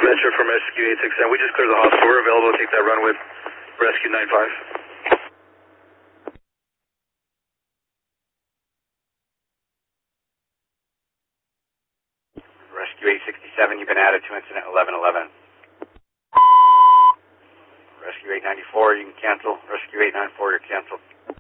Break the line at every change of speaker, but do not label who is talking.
Venture from Rescue 867. We just cleared the hospital. We're available to take that run with Rescue 95.
Rescue 867, you've been added to incident 1111. Rescue 894, you can cancel. Rescue 894, you're canceled.